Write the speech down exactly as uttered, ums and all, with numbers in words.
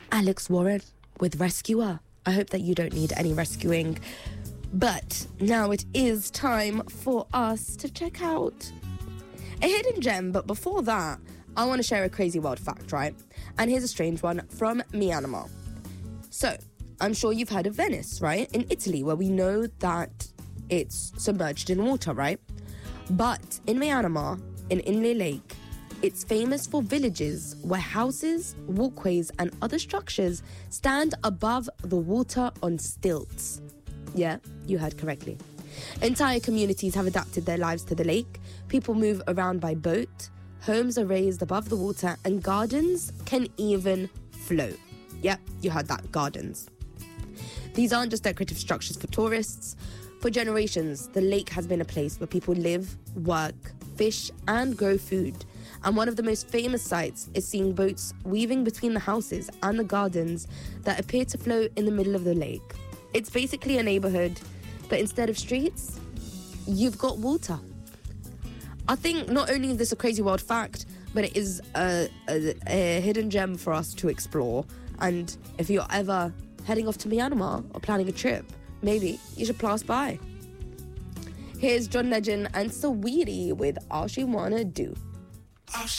Alex Warren with Rescuer. I hope that you don't need any rescuing. But now it is time for us to check out a hidden gem. But before that, I want to share a crazy world fact, right? And here's a strange one from Myanmar. So, I'm sure you've heard of Venice, right? In Italy, where we know that it's submerged in water, right? But in Myanmar, in Inle Lake, it's famous for villages where houses, walkways, and other structures stand above the water on stilts. Yeah, you heard correctly. Entire communities have adapted their lives to the lake. People move around by boat, homes are raised above the water, and gardens can even float. Yep, you heard that, gardens. These aren't just decorative structures for tourists. For generations, the lake has been a place where people live, work, fish, and grow food. And one of the most famous sights is seeing boats weaving between the houses and the gardens that appear to float in the middle of the lake. It's basically a neighborhood, but instead of streets, you've got water. I think not only is this a crazy wild fact, but it is a, a, a hidden gem for us to explore. And if you're ever heading off to Myanmar or planning a trip, maybe you should pass by. Here's John Legend and Saweetie with All She Wanna Do.